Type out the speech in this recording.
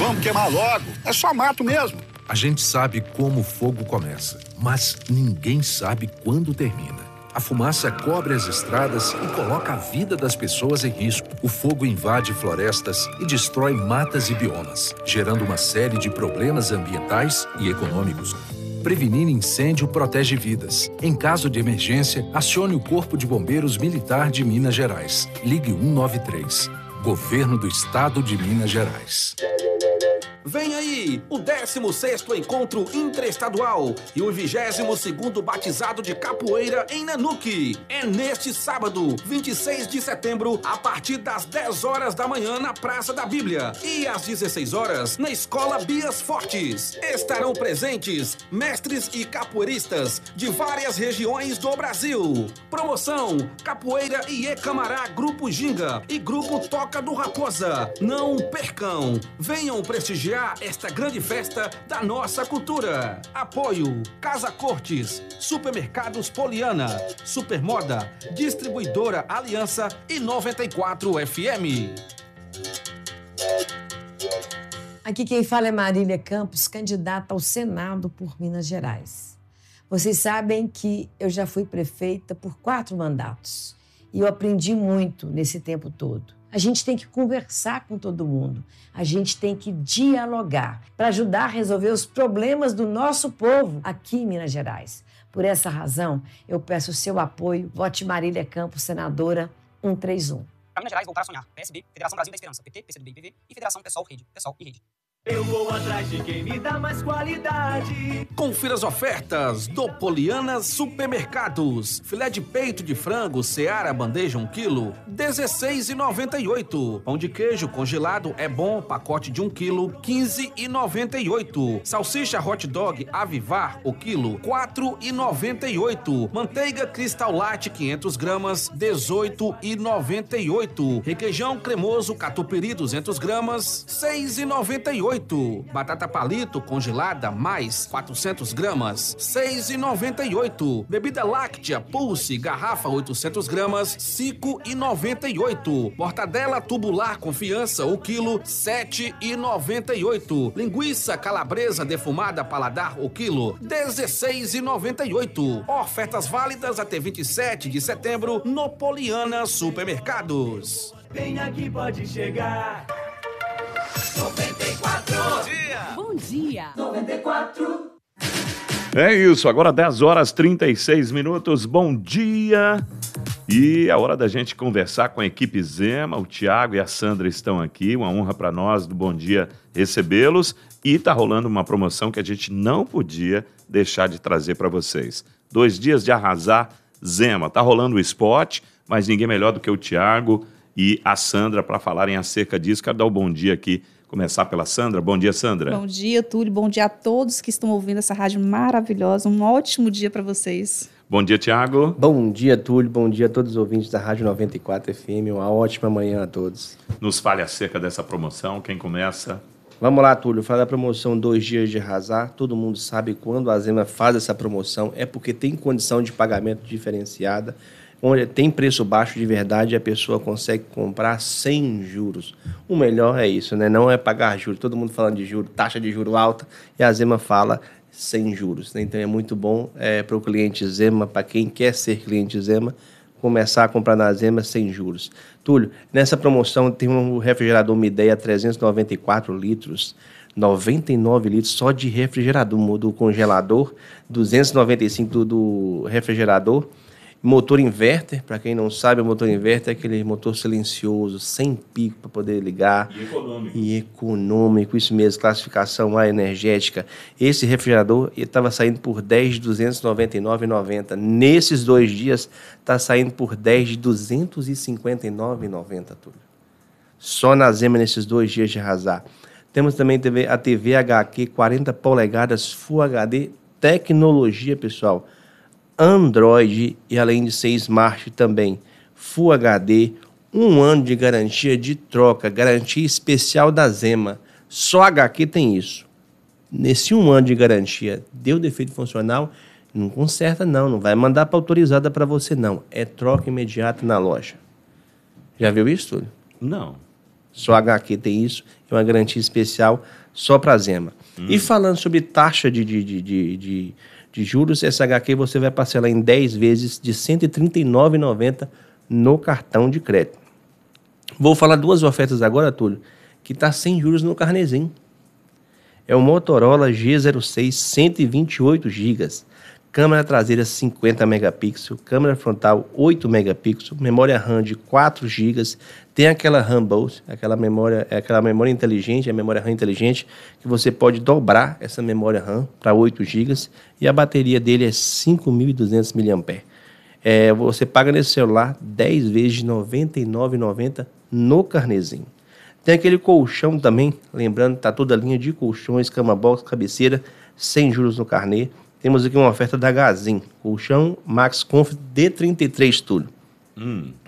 Vamos queimar logo. É só mato mesmo. A gente sabe como o fogo começa, mas ninguém sabe quando termina. A fumaça cobre as estradas e coloca a vida das pessoas em risco. O fogo invade florestas e destrói matas e biomas, gerando uma série de problemas ambientais e econômicos. Prevenir incêndio protege vidas. Em caso de emergência, acione o Corpo de Bombeiros Militar de Minas Gerais. Ligue 193. Governo do Estado de Minas Gerais. Vem aí o 16º Encontro Interestadual e o 22º Batizado de Capoeira em Nanuque. É neste sábado, 26 de setembro, a partir das 10 horas da manhã na Praça da Bíblia e às 16 horas na Escola Bias Fortes. Estarão presentes mestres e capoeiristas de várias regiões do Brasil. Promoção: Capoeira e Camará Grupo Ginga e Grupo Toca do Raposa. Não percam! Venham prestigiar esta grande festa da nossa cultura. Apoio: Casa Cortes, Supermercados Poliana, Supermoda, Distribuidora Aliança e 94 FM. Aqui quem fala é Marília Campos, candidata ao Senado por Minas Gerais. Vocês sabem que eu já fui prefeita por 4 mandatos e eu aprendi muito nesse tempo todo. A gente tem que conversar com todo mundo, a gente tem que dialogar para ajudar a resolver os problemas do nosso povo aqui em Minas Gerais. Por essa razão, eu peço o seu apoio. Vote Marília Campos, senadora 131. Para Minas Gerais, voltar a sonhar. PSB, Federação Brasil da Esperança, PT, PCdoB e PV e Federação PSOL e Rede. Eu vou atrás de quem me dá mais qualidade. Confira as ofertas do Poliana Supermercados. Filé de peito de frango Seara bandeja 1 kg, R$16,98. Pão de queijo congelado é bom, pacote de 1 kg, R$15,98. Salsicha hot dog Avivar, o quilo, R$4,98. Manteiga Cristal Light 500 gramas, R$18,98. Requeijão cremoso Catupiry 200 gramas, R$6,98. Batata palito congelada mais 400 gramas, R$6,98. Bebida láctea Pulse garrafa 800 gramas, R$5,98. Mortadela tubular Confiança, o quilo, R$7,98. Linguiça calabresa defumada Paladar, o quilo, R$16,98. Ofertas válidas até 27 de setembro no Poliana Supermercados. Vem aqui, pode chegar. 94. Bom dia. 94. É isso, agora 10 horas 36 minutos. Bom dia. E é hora da gente conversar com a equipe Zema. O Tiago e a Sandra estão aqui. Uma honra para nós do Bom Dia recebê-los. E tá rolando uma promoção que a gente não podia deixar de trazer para vocês. 2 dias de arrasar Zema. Tá rolando o spot, mas ninguém melhor do que o Tiago e a Sandra para falarem acerca disso. Quero dar o bom dia aqui, começar pela Sandra. Bom dia, Sandra. Bom dia, Túlio. Bom dia a todos que estão ouvindo essa rádio maravilhosa. Um ótimo dia para vocês. Bom dia, Tiago. Bom dia, Túlio. Bom dia a todos os ouvintes da Rádio 94 FM. Uma ótima manhã a todos. Nos fale acerca dessa promoção. Quem começa? Vamos lá, Túlio. Fala da promoção 2 dias de arrasar. Todo mundo sabe quando a Zema faz essa promoção é porque tem condição de pagamento diferenciada. Onde tem preço baixo de verdade, a pessoa consegue comprar sem juros. O melhor é isso, né? Não é pagar juros. Todo mundo falando de juros, taxa de juros alta, e a Zema fala sem juros, né? Então é muito bom para o cliente Zema, para quem quer ser cliente Zema, começar a comprar na Zema sem juros. Túlio, nessa promoção tem um refrigerador Midea 394 litros, 99 litros só de refrigerador, do congelador, 295 do refrigerador. Motor inverter, para quem não sabe, o motor inverter é aquele motor silencioso, sem pico para poder ligar. E econômico, isso mesmo, classificação A energética. Esse refrigerador estava saindo por R$10 de R$ 299,90. Nesses 2 dias, está saindo por R$10 de R$ 259,90, Túlio. Só na Zema nesses 2 dias de arrasar. Temos também a TV HQ 40 polegadas Full HD, tecnologia, pessoal. Android e além de ser Smart também, Full HD, 1 ano de garantia de troca, garantia especial da Zema. Só HQ tem isso. Nesse 1 ano de garantia, deu defeito funcional, não conserta não vai mandar para autorizada para você não. É troca imediata na loja. Já viu isso, Túlio? Não. Só a HQ tem isso, é uma garantia especial só para a Zema. E falando sobre taxa de juros, essa HQ você vai parcelar em 10 vezes de R$ 139,90 no cartão de crédito. Vou falar duas ofertas agora, Túlio, que está sem juros no carnezinho. É o Motorola G06 128 GB, câmera traseira 50 megapixels, câmera frontal 8 megapixels, memória RAM de 4 GB, tem aquela RAM Boost, aquela memória inteligente, a memória RAM inteligente, que você pode dobrar essa memória RAM para 8 GB e a bateria dele é 5.200 mAh. Você paga nesse celular 10 vezes de R$ 99,90 no carnezinho. Tem aquele colchão também, lembrando, está toda a linha de colchões, cama box, cabeceira, sem juros no carnê. Temos aqui uma oferta da Gazin, colchão Max Comfort D33 Túlio.